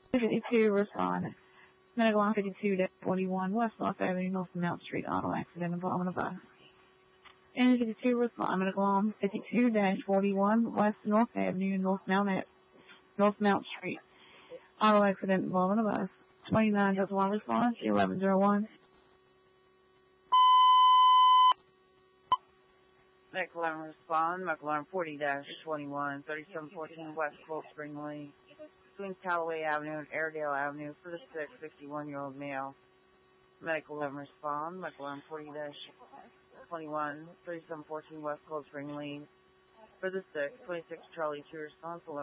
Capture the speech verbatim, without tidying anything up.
fifty-two, respond. Medical line fifty-two forty-one, West North Avenue, North Mount Street, auto accident involving a bus. N fifty-two, respond. Medical line fifty-two forty-one, West North Avenue, North Mount, North Mount Street, auto accident involving a bus. twenty-nine, just one response, eleven oh one. Medical line respond. Medical line forty twenty-one, thirty-seven fourteen West Cold Spring Lane, between Callaway Avenue and Airedale Avenue for the sick sixty-one-year-old male. Medical line respond. Medical line forty twenty-one, thirty-seven fourteen West Cold Spring Lane for the sick, twenty-six Charlie two response.